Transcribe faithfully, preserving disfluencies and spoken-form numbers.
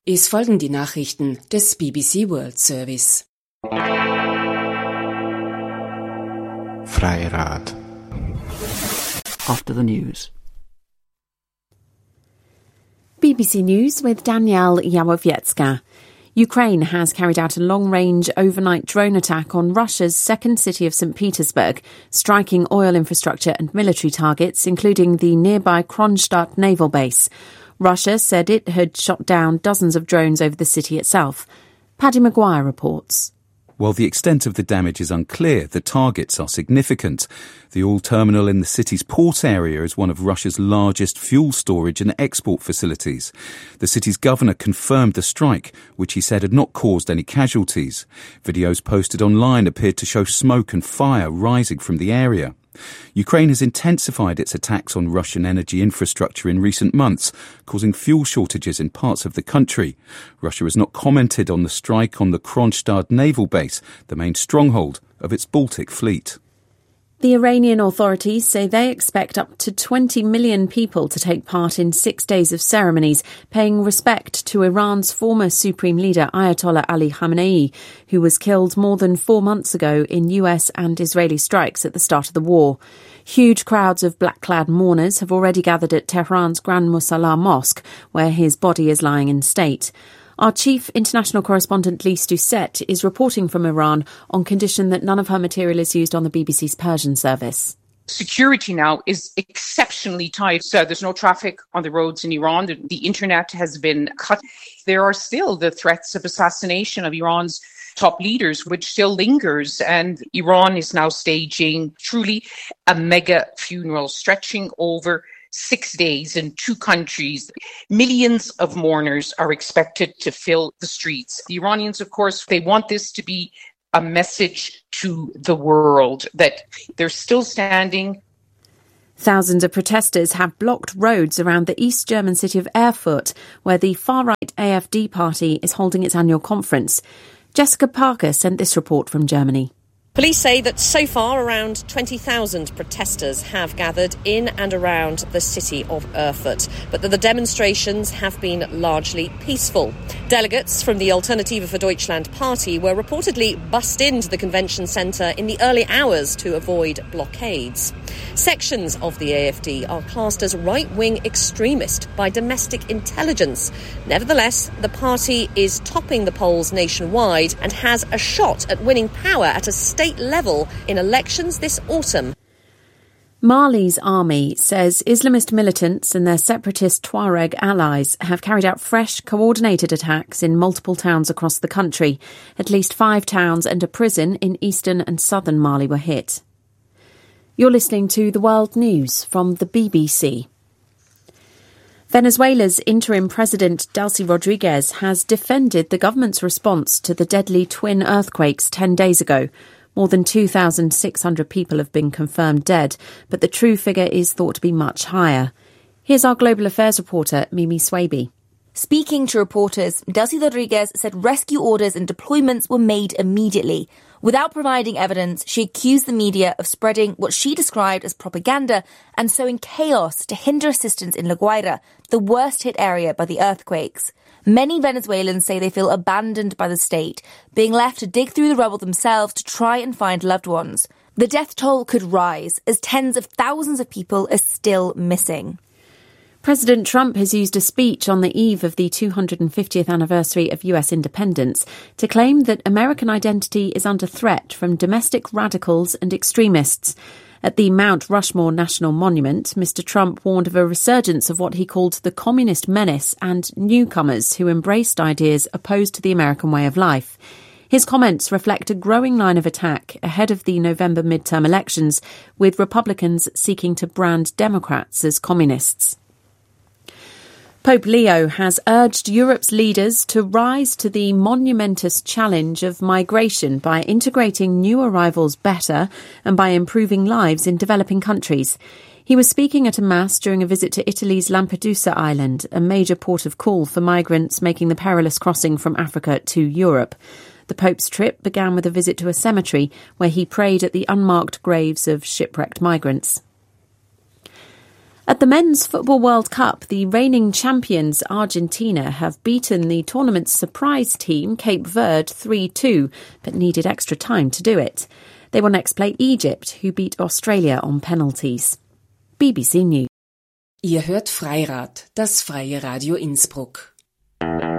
Es folgen die Nachrichten des B B C World Service. Freirad. After the news. B B C News with Danielle Yawowiecka. Ukraine has carried out a long-range overnight drone attack on Russia's second city of Saint Petersburg, striking oil infrastructure and military targets, including the nearby Kronstadt naval base. Russia said it had shot down dozens of drones over the city itself. Paddy Maguire reports. While the extent of the damage is unclear, the targets are significant. The oil terminal in the city's port area is one of Russia's largest fuel storage and export facilities. The city's governor confirmed the strike, which he said had not caused any casualties. Videos posted online appeared to show smoke and fire rising from the area. Ukraine has intensified its attacks on Russian energy infrastructure in recent months, causing fuel shortages in parts of the country. Russia has not commented on the strike on the Kronstadt naval base, the main stronghold of its Baltic fleet. The Iranian authorities say they expect up to twenty million people to take part in six days of ceremonies, paying respect to Iran's former supreme leader Ayatollah Ali Khamenei, who was killed more than four months ago in U S and Israeli strikes at the start of the war. Huge crowds of black-clad mourners have already gathered at Tehran's Grand Musalla Mosque, where his body is lying in state. Our chief international correspondent Lise Doucette is reporting from Iran on condition that none of her material is used on the B B C's Persian service. Security now is exceptionally tight. So there's no traffic on the roads in Iran. The, the internet has been cut. There are still the threats of assassination of Iran's top leaders, which still lingers. And Iran is now staging truly a mega funeral stretching over six days in two countries. Millions of mourners are expected to fill the streets. The Iranians, of course, they want this to be a message to the world that they're still standing. Thousands of protesters have blocked roads around the East German city of Erfurt, where the far-right A F D party is holding its annual conference. Jessica Parker sent this report from Germany. Police say that so far around twenty thousand protesters have gathered in and around the city of Erfurt, but that the demonstrations have been largely peaceful. Delegates from the Alternative für Deutschland party were reportedly bussed into the convention centre in the early hours to avoid blockades. Sections of the A F D are classed as right-wing extremist by domestic intelligence. Nevertheless, the party is topping the polls nationwide and has a shot at winning power at a state level in elections this autumn. Mali's army says Islamist militants and their separatist Tuareg allies have carried out fresh, coordinated attacks in multiple towns across the country. At least five towns and a prison in eastern and southern Mali were hit. You're listening to The World News from the B B C. Venezuela's interim president, Delcy Rodriguez, has defended the government's response to the deadly twin earthquakes ten days ago. More than two thousand six hundred people have been confirmed dead, but the true figure is thought to be much higher. Here's our global affairs reporter, Mimi Swaby. Speaking to reporters, Delcy Rodriguez said rescue orders and deployments were made immediately. Without providing evidence, she accused the media of spreading what she described as propaganda and sowing chaos to hinder assistance in La Guaira, the worst-hit area by the earthquakes. Many Venezuelans say they feel abandoned by the state, being left to dig through the rubble themselves to try and find loved ones. The death toll could rise as tens of thousands of people are still missing. President Trump has used a speech on the eve of the two hundred fiftieth anniversary of U S independence to claim that American identity is under threat from domestic radicals and extremists. At the Mount Rushmore National Monument, Mister Trump warned of a resurgence of what he called the communist menace and newcomers who embraced ideas opposed to the American way of life. His comments reflect a growing line of attack ahead of the November midterm elections, with Republicans seeking to brand Democrats as communists. Pope Leo has urged Europe's leaders to rise to the monumentous challenge of migration by integrating new arrivals better and by improving lives in developing countries. He was speaking at a mass during a visit to Italy's Lampedusa island, a major port of call for migrants making the perilous crossing from Africa to Europe. The Pope's trip began with a visit to a cemetery where he prayed at the unmarked graves of shipwrecked migrants. At the Men's Football World Cup, the reigning champions Argentina have beaten the tournament's surprise team, Cape Verde, three two, but needed extra time to do it. They will next play Egypt, who beat Australia on penalties. B B C News. Ihr hört Freirad, das freie Radio Innsbruck.